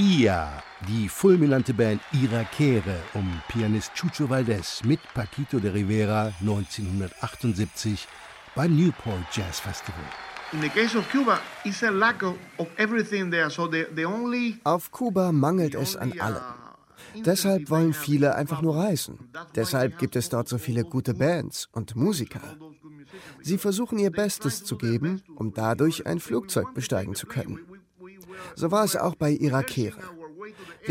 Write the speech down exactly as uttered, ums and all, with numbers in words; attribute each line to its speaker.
Speaker 1: Ia, die fulminante Band Irakere um Pianist Chucho Valdés mit Paquito de Rivera neunzehnhundertachtundsiebzig beim Newport Jazz Festival.
Speaker 2: Auf Kuba mangelt es an allem. Deshalb wollen viele einfach nur reisen. Deshalb gibt es dort so viele gute Bands und Musiker. Sie versuchen ihr Bestes zu geben, um dadurch ein Flugzeug besteigen zu können. So war es auch bei Irakere.